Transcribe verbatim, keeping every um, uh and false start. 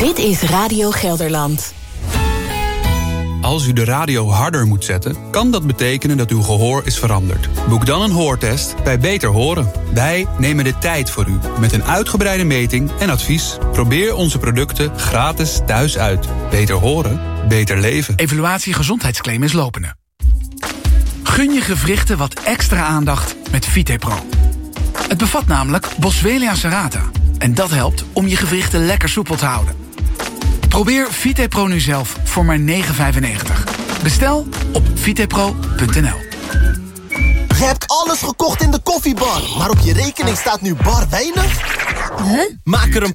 Dit is Radio Gelderland. Als u de radio harder moet zetten, kan dat betekenen dat uw gehoor is veranderd. Boek dan een hoortest bij Beter Horen. Wij nemen de tijd voor u met een uitgebreide meting en advies. Probeer onze producten gratis thuis uit. Beter horen, beter leven. Evaluatie gezondheidsclaim is lopende. Gun je gewrichten wat extra aandacht met VitePro. Het bevat namelijk Boswellia serrata. En dat helpt om je gewrichten lekker soepel te houden. Probeer VitePro nu zelf voor maar negen vijfennegentig. Bestel op vitepro punt n l. Je hebt alles gekocht in de koffiebar, maar op je rekening staat nu bar weinig? Huh? Maak er een